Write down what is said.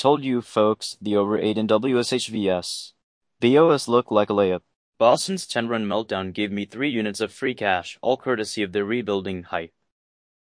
Told you, folks, the over 8 in WSHVS. BOS looked like a layup. Boston's 10-run meltdown gave me 3 units of free cash, all courtesy of their rebuilding hype.